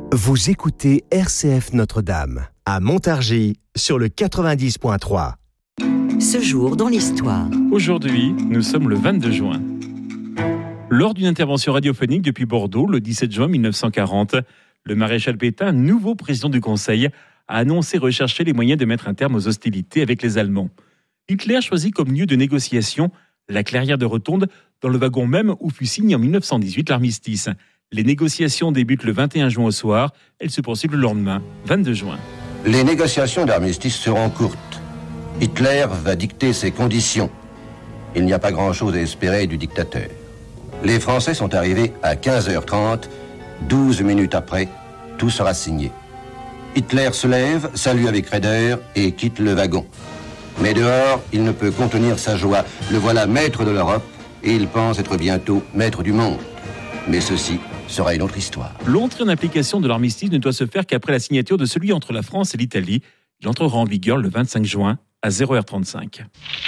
Vous écoutez RCF Notre-Dame, à Montargis, sur le 90.3. Ce jour dans l'histoire. Aujourd'hui, nous sommes le 22 juin. Lors d'une intervention radiophonique depuis Bordeaux, le 17 juin 1940, le maréchal Pétain, nouveau président du Conseil, a annoncé rechercher les moyens de mettre un terme aux hostilités avec les Allemands. Hitler choisit comme lieu de négociation la clairière de Rotonde, dans le wagon même où fut signé en 1918 l'armistice. Les négociations débutent le 21 juin au soir. Elles se poursuivent le lendemain, 22 juin. Les négociations d'armistice seront courtes. Hitler va dicter ses conditions. Il n'y a pas grand-chose à espérer du dictateur. Les Français sont arrivés à 15h30. 12 minutes après, tout sera signé. Hitler se lève, salue avec raideur et quitte le wagon. Mais dehors, il ne peut contenir sa joie. Le voilà maître de l'Europe et il pense être bientôt maître du monde. Mais ceci sera une autre histoire. L'entrée en application de l'armistice ne doit se faire qu'après la signature de celui entre la France et l'Italie. Il entrera en vigueur le 25 juin à 0h35.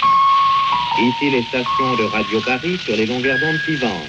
Ici les stations de Radio Paris sur les longueurs d'onde suivantes.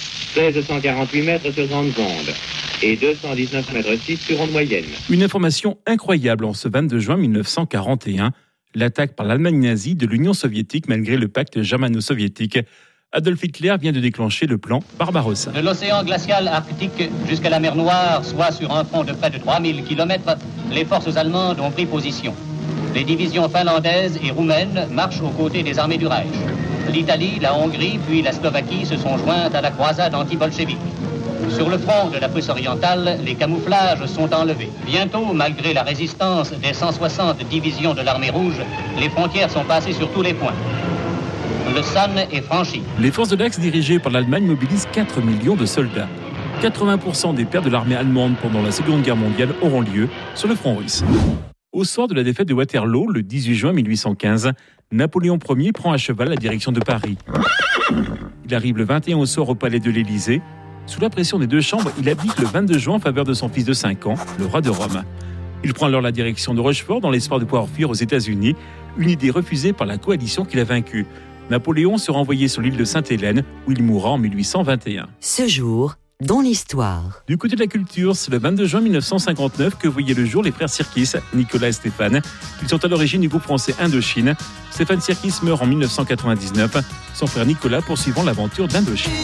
1648 mètres sur grandes ondes et 219 mètres 6 sur onde moyenne. Une information incroyable en ce 22 juin 1941, l'attaque par l'Allemagne nazie de l'Union soviétique malgré le pacte germano-soviétique. Adolf Hitler vient de déclencher le plan Barbarossa. De l'océan glacial arctique jusqu'à la mer Noire, soit sur un front de près de 3000 km, les forces allemandes ont pris position. Les divisions finlandaises et roumaines marchent aux côtés des armées du Reich. L'Italie, la Hongrie puis la Slovaquie se sont jointes à la croisade anti-bolchevique. Sur le front de la Prusse orientale, les camouflages sont enlevés. Bientôt, malgré la résistance des 160 divisions de l'armée rouge, les frontières sont passées sur tous les points. Le San est franchi. Les forces de l'Axe dirigées par l'Allemagne mobilisent 4 millions de soldats. 80% des pertes de l'armée allemande pendant la Seconde Guerre mondiale auront lieu sur le front russe. Au soir de la défaite de Waterloo, le 18 juin 1815, Napoléon Ier prend à cheval la direction de Paris. Il arrive le 21 au soir au palais de l'Élysée. Sous la pression des deux chambres, il abdique le 22 juin en faveur de son fils de 5 ans, le roi de Rome. Il prend alors la direction de Rochefort dans l'espoir de pouvoir fuir aux États-Unis, une idée refusée par la coalition qu'il a vaincue. Napoléon sera envoyé sur l'île de Sainte-Hélène, où il mourra en 1821. Ce jour dans l'histoire. Du côté de la culture, c'est le 22 juin 1959 que voyaient le jour les frères Sirkis, Nicolas et Stéphane. Ils sont à l'origine du groupe français Indochine. Stéphane Sirkis meurt en 1999, son frère Nicolas poursuivant l'aventure d'Indochine.